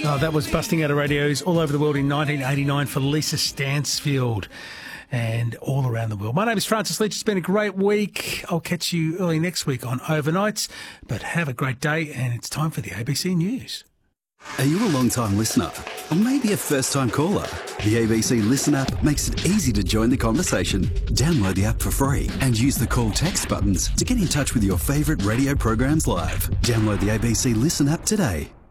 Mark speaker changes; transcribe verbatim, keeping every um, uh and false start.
Speaker 1: Oh, that was busting out of radios all over the world in nineteen eighty-nine for Lisa Stansfield and all around the world. My name is Francis Leach. It's been a great week. I'll catch you early next week on Overnights, but have a great day, and it's time for the A B C News.
Speaker 2: Are you a long-time listener? Or maybe a first-time caller? The A B C Listen app makes it easy to join the conversation. Download the app for free and use the call text buttons to get in touch with your favourite radio programs live. Download the A B C Listen app today.